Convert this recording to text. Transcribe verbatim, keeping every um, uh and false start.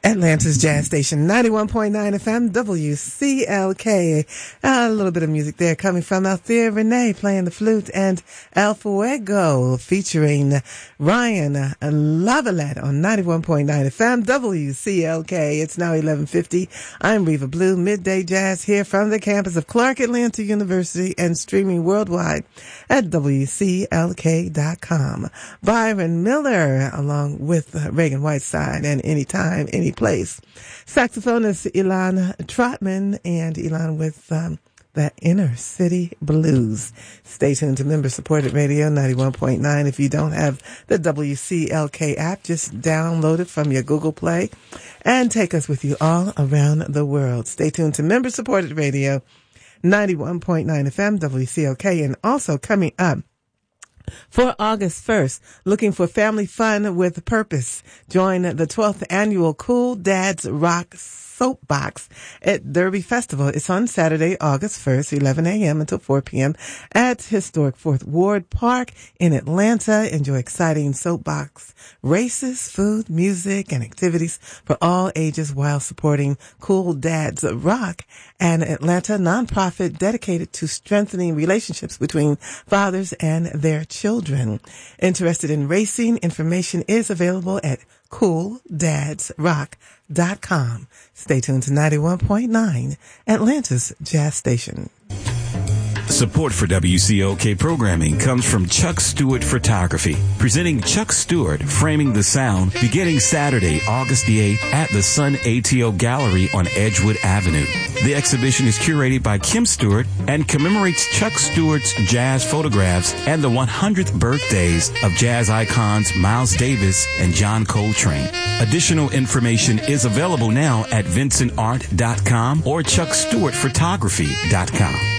Atlanta's Jazz Station, ninety-one point nine F M, W C L K. A little bit of music there coming from Althea Renee playing the flute, and El Fuego featuring Ryan Lavalette on ninety-one point nine F M, W C L K. It's now eleven fifty. I'm Reva Blue, Midday Jazz here from the campus of Clark Atlanta University and streaming worldwide at W C L K dot com. Byron Miller along with Reagan Whiteside and Anytime, Any Place. Saxophonist Ilan Trotman, and Ilan with um, the Inner City Blues. Stay tuned to member-supported radio, ninety-one point nine. If you don't have the W C L K app, just download it from your Google Play and take us with you all around the world. Stay tuned to member-supported radio, ninety-one point nine F M, W C L K, and also coming up, for August first, looking for family fun with purpose. Join the twelfth annual Cool Dads Rock Soapbox at Derby Festival. It's on Saturday, August first, eleven a.m. until four p.m. at historic Fourth Ward Park in Atlanta. Enjoy exciting soapbox races, food, music, and activities for all ages while supporting Cool Dads Rock, an Atlanta nonprofit dedicated to strengthening relationships between fathers and their children. Interested in racing? Information is available at cool dads rock dot com. Stay tuned to ninety-one point nine, Atlanta's Jazz Station. Support for W C L K programming comes from Chuck Stewart Photography, presenting Chuck Stewart Framing the Sound beginning Saturday, August the eighth at the Sun A T O Gallery on Edgewood Avenue. The exhibition is curated by Kim Stewart and commemorates Chuck Stewart's jazz photographs and the one hundredth birthdays of jazz icons Miles Davis and John Coltrane. Additional information is available now at vincent art dot com or chuck stewart photography dot com.